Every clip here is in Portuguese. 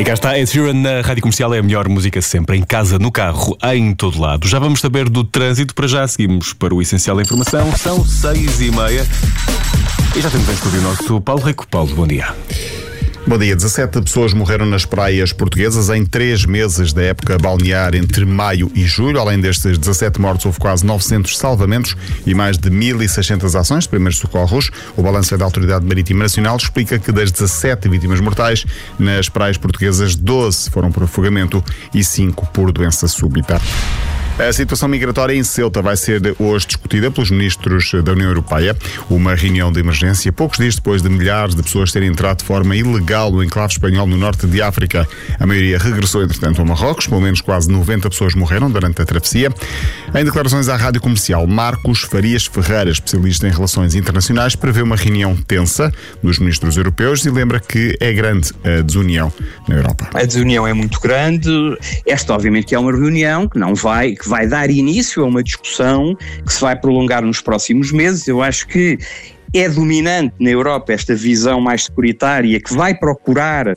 E cá está, Ed Sheeran na Rádio Comercial. É a melhor música sempre, em casa, no carro, em todo lado. Já vamos saber do trânsito, para já seguimos para o essencial da informação. São 6h30 e já temos em estúdio o nosso Paulo Rico. Paulo, bom dia. Bom dia. 17 pessoas morreram nas praias portuguesas em 3 meses da época balnear entre maio e julho. Além destes 17 mortos, houve quase 900 salvamentos e mais de 1.600 ações de primeiros socorros. O balanço da Autoridade Marítima Nacional explica que das 17 vítimas mortais nas praias portuguesas, 12 foram por afogamento e 5 por doença súbita. A situação migratória em Ceuta vai ser hoje discutida pelos ministros da União Europeia. Uma reunião de emergência, poucos dias depois de milhares de pessoas terem entrado de forma ilegal no enclave espanhol no norte de África. A maioria regressou, entretanto, a Marrocos. Pelo menos quase 90 pessoas morreram durante a travessia. Em declarações à Rádio Comercial, Marcos Farias Ferreira, especialista em relações internacionais, prevê uma reunião tensa dos ministros europeus e lembra que é grande a desunião na Europa. A desunião é muito grande. Esta, obviamente, que é uma reunião que vai dar início a uma discussão que se vai prolongar nos próximos meses. Eu acho que é dominante na Europa esta visão mais securitária que vai procurar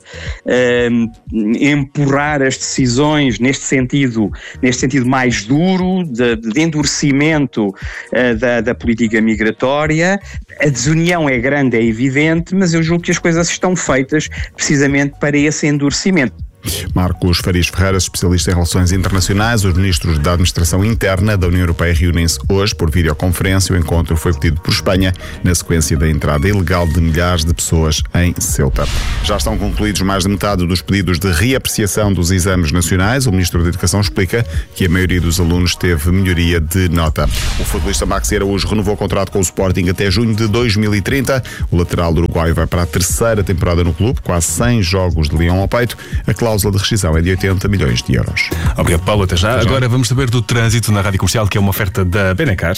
empurrar as decisões neste sentido mais duro, de endurecimento da política migratória. A desunião é grande, é evidente, mas eu julgo que as coisas estão feitas precisamente para esse endurecimento. Marcos Farias Ferreira, especialista em relações internacionais. Os ministros da Administração Interna da União Europeia reúnem-se hoje por videoconferência. O encontro foi pedido por Espanha na sequência da entrada ilegal de milhares de pessoas em Ceuta. Já estão concluídos mais de metade dos pedidos de reapreciação dos exames nacionais. O ministro da Educação explica que a maioria dos alunos teve melhoria de nota. O futebolista Maxi Araújo renovou o contrato com o Sporting até junho de 2030. O lateral uruguaio vai para a 3ª temporada no clube, quase 100 jogos de leão ao peito. A cláusula de rescisão é de 80 milhões de euros. Obrigado, Paulo. Até já. Agora vamos saber do trânsito na Rádio Comercial, que é uma oferta da Benacar.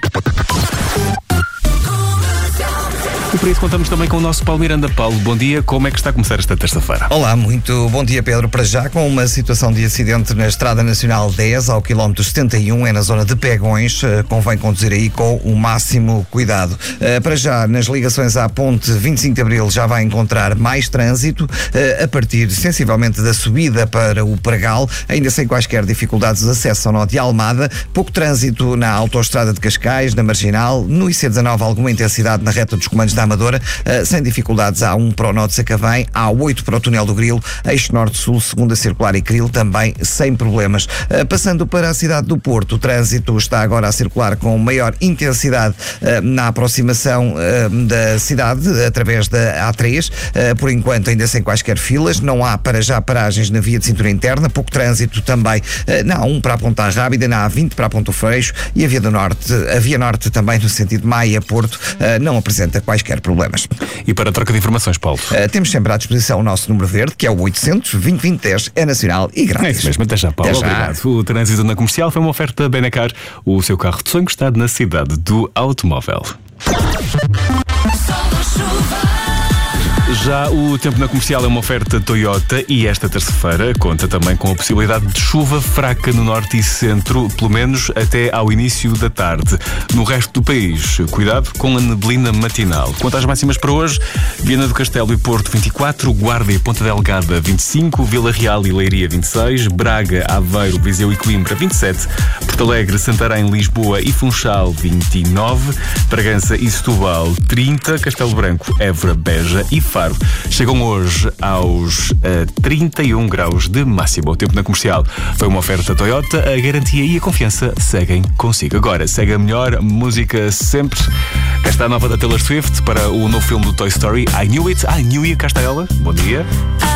E por isso contamos também com o nosso Paulo Miranda. Paulo, bom dia. Como é que está a começar esta terça-feira? Olá, muito bom dia, Pedro. Para já, com uma situação de acidente na Estrada Nacional 10, ao quilómetro 71, é na zona de Pegões. Convém conduzir aí com o máximo cuidado. Para já, nas ligações à ponte 25 de Abril, já vai encontrar mais trânsito, a partir sensivelmente da subida para o Pregal, ainda sem quaisquer dificuldades de acesso ao nó de Almada. Pouco trânsito na autoestrada de Cascais, na Marginal, no IC19 alguma intensidade na reta dos comandos da Amadora, sem dificuldades. Há 1 para o nó de Sacavém, há 8 para o túnel do Grilo, eixo norte-sul, segunda circular e Cril, também sem problemas. Passando para a cidade do Porto, o trânsito está agora a circular com maior intensidade na aproximação da cidade, através da A3, por enquanto ainda sem quaisquer filas. Não há para já paragens na via de cintura interna, pouco trânsito também na A1 para a Ponta Rábida, na A20 para a Ponto Freixo e a Via Norte também no sentido Maia-Porto não apresenta quaisquer problemas. E para a troca de informações, Paulo? Temos sempre à disposição o nosso número verde, que é o 800-2020-10, é nacional e grátis. É isso mesmo, até já, Paulo. Até já. Obrigado. O trânsito na Comercial foi uma oferta Benacar, o seu carro de sonho está na cidade do automóvel. Já o tempo na Comercial é uma oferta Toyota e esta terça-feira conta também com a possibilidade de chuva fraca no norte e centro, pelo menos até ao início da tarde. No resto do país, cuidado com a neblina matinal. Quanto às máximas para hoje, Viana do Castelo e Porto 24, Guarda e Ponta Delgada 25, Vila Real e Leiria 26, Braga, Aveiro, Viseu e Coimbra 27, Porto Alegre, Santarém, Lisboa e Funchal 29, Bragança e Setúbal 30, Castelo Branco, Évora, Beja e Faro chegam hoje aos 31 graus de máximo. O tempo na Comercial foi uma oferta Toyota. A garantia e a confiança seguem consigo. Agora, segue a melhor música sempre. Cá está a nova da Taylor Swift para o novo filme do Toy Story, I Knew It. Cá está ela. Bom dia.